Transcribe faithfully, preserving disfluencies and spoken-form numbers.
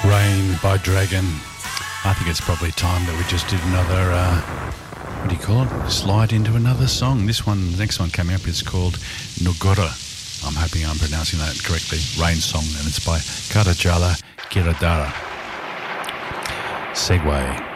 By Dragon. I think it's probably time that we just did another, uh, what do you call it? Slide into another song. This one, the next one coming up is called Nogora. I'm hoping I'm pronouncing that correctly. Rain song, and it's by Karajala Kiradara. Segway.